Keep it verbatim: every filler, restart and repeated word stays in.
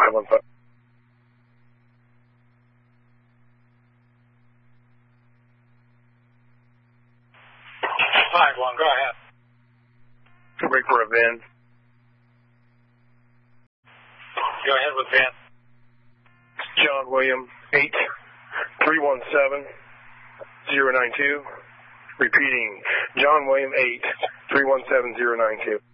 five one five. five one, go ahead. Break for a Vin. Go ahead with Vin. John William, eight three one seven zero nine two. Repeating, John William, eight three one seven zero nine two.